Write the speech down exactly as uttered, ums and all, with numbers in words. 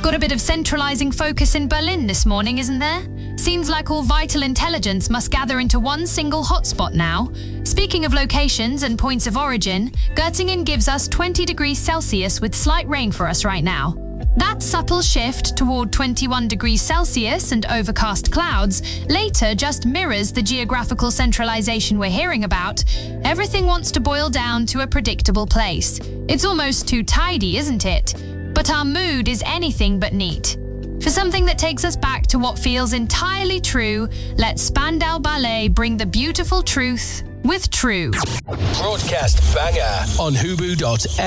Got a bit of centralizing focus in Berlin this morning, isn't there? Seems like all vital intelligence must gather into one single hotspot now. Speaking of locations and points of origin, Göttingen gives us twenty degrees Celsius with slight rain for us right now. That subtle shift toward twenty-one degrees Celsius and overcast clouds later just mirrors the geographical centralization we're hearing about. Everything wants to boil down to a predictable place. It's almost too tidy, isn't it? But our mood is anything but neat. For something that takes us back to what feels entirely true, let Spandau Ballet bring the beautiful truth with True. Broadcast banger on hubu dot f m.